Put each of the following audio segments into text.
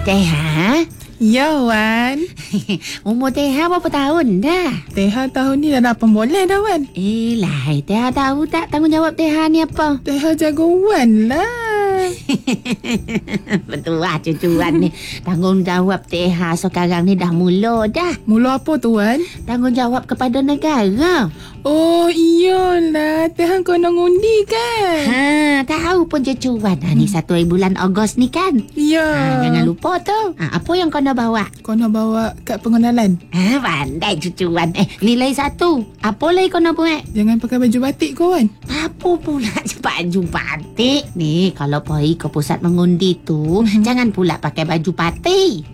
Teha? Ya, Wan. Umur Teha berapa tahun dah? Teha tahun ni dah 8 bulan dah, Wan. Lah, Teha tahu tak tanggungjawab Teha ni apa? Teha jaga Wan lah. Betul lah cucuan ni. Tanggungjawab Teha sekarang ni dah mula dah. Mula apa tu, Wan? Tanggungjawab kepada negara. Oh, iyalah. Teha kena ngundi kan? Tahu pun cucuan. Ni 1 bulan Ogos ni kan? Ya. Jangan lupa tu. Apa yang kau nak bawa? Kena bawa kad pengenalan. Pandai cucuan. Nilai 1. Apa lagi kau nak buat? Jangan pakai baju batik kau, Wan. Apa pula baju batik? Ni kalau pergi ke pusat mengundi tu, jangan pula pakai baju batik.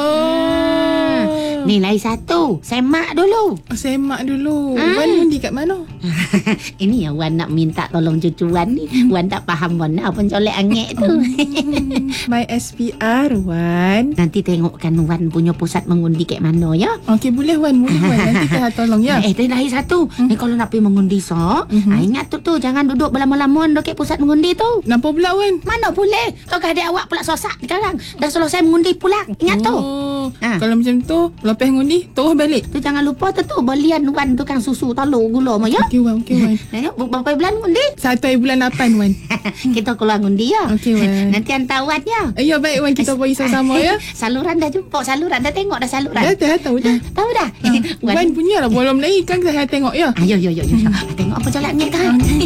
Nilai 1. Semak dulu. Semak dulu. Wan undi kat mana? Ini yang Wan nak minta tolong cucuan ni. Wan tak faham mana pencolek angin tu. My SPR, Wan. Nanti tengokkan Wan punya pusat mengundi kat mana ya. Okey, boleh Wan. Nanti Teha tolong ya. Nilai 1. Ni kalau nak pergi mengundi ingat tu jangan duduk berlama-lama dekat pusat mengundi tu. Kenapa pula, Wan? Mana boleh. Kau adik awak pula sosak sekarang. Dah selesai mengundi pulang. Ingat tu. Kalau macam tu, lepas ngundi, terus balik. Tu jangan lupa tu belian Wan tukang susu telur gula mah ya. Okey, Wan. Berapa bulan ngundi? 1 bulan 8, Wan. Kita keluar ngundi ya. Okey, Wan. Nanti hantar Wan ya. Ya, baik, Wan. Kita pergi sama-sama ya. Saluran dah jumpa. Saluran dah tengok dah saluran. Dah tahu dah. Tahu dah. Wan punya lah. Belum lagi kan saya tengok ya. Yo. Tengok apa jalan ni kan.